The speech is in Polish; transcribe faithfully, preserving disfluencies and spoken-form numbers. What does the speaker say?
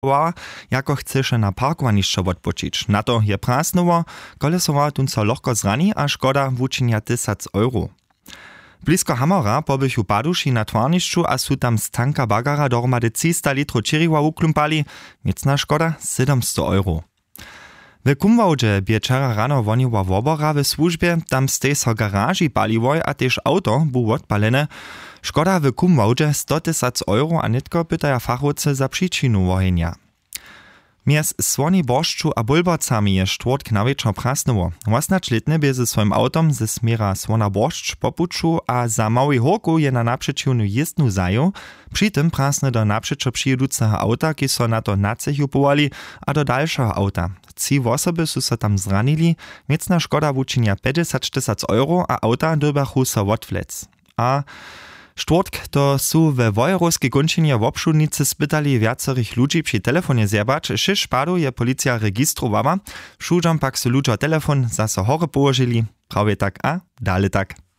jako chceše na parkowanišće odpočić. Na to je prasnowo, kolesowa tunca lohko zrani a škoda wučinia tysac euro. Blisko Hamora pobychu paduši na twarnišću a su tam z tanka bagara dohromady trzysta litrów čiriwa uklumpali, micna škoda sedemsto euro. W Kumwałdźe wieczera rano woniła wobora w służbie, tam stej so garaži paliwoj a też auto bu odpalene. Škoda w Kumwałdźe sto tysac euro a nitko pytaja fachowcy za przyczynu wojenja. Mies Słoni Boszczu a Bulbocami je štwórtk na wieczor prasnowo. Własnaczletny bie ze swoim autom ze smiera Słona Boszcz popuczu a za mały hoku je na naprzeciwnu jezdnu zaju. Przy tym prasne do naprzeczo przyjeducego auta, ki so na to nacychupowali, a do dalszego auta. Trzy osoby su so tam zranili, miecna szkoda wučinia päťdesiat tysac euro a auta dobachu so odvlec. A štwórtk to su we Wojerowskiej kończynie w obszudnicy spytali wiacerých ludzi przy telefonie zjebać, sześć padu je policja registrowała, wszudziom pak su ludzie telefon zase hore położyli, prawie tak a dalej tak.